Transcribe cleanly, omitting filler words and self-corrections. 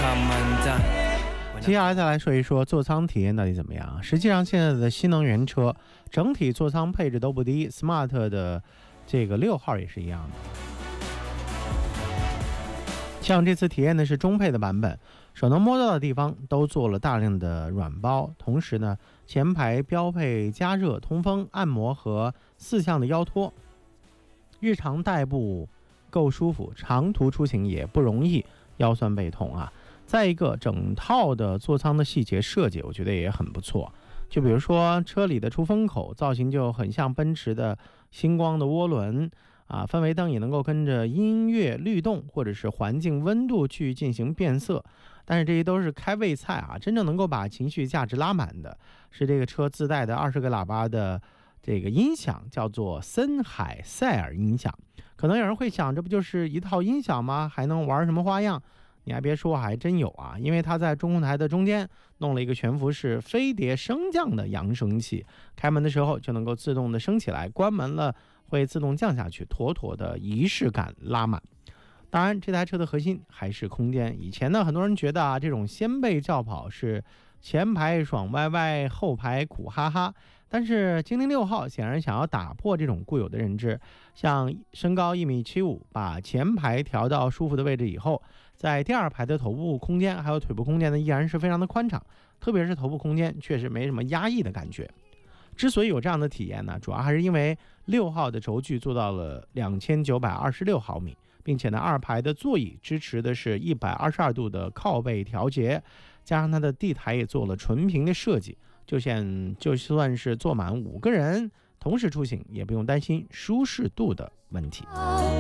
接下来再来说一说座舱体验到底怎么样。实际上现在的新能源车整体座舱配置都不低， Smart 的这个6号也是一样的。像这次体验的是中配的版本，手能摸到的地方都做了大量的软包，同时呢，前排标配加热、通风、按摩和4项的腰托，日常代步够舒服，长途出行也不容易腰酸背痛啊。再一个，整套的座舱的细节设计我觉得也很不错，就比如说车里的出风口造型就很像奔驰的星光的涡轮啊，氛围灯也能够跟着音乐律动或者是环境温度去进行变色。但是这些都是开胃菜啊，真正能够把情绪价值拉满的是这个车自带的20个喇叭的这个音响，叫做森海塞尔音响。可能有人会想，这不就是一套音响吗？还能玩什么花样？你还别说，还真有啊！因为它在中控台的中间弄了一个全幅式飞碟升降的扬声器，开门的时候就能够自动的升起来，关门了会自动降下去，妥妥的仪式感拉满。当然，这台车的核心还是空间。以前呢，很多人觉得啊，这种掀背轿跑是前排爽歪歪，后排苦哈哈。但是精灵6号显然想要打破这种固有的认知，像身高1.75米，把前排调到舒服的位置以后，在第2排的头部空间还有腿部空间呢，依然是非常的宽敞，特别是头部空间确实没什么压抑的感觉。之所以有这样的体验呢，主要还是因为6号的轴距做到了2926毫米，并且呢2排的座椅支持的是122度的靠背调节，加上它的地台也做了纯平的设计，就算是坐满5个人同时出行，也不用担心舒适度的问题。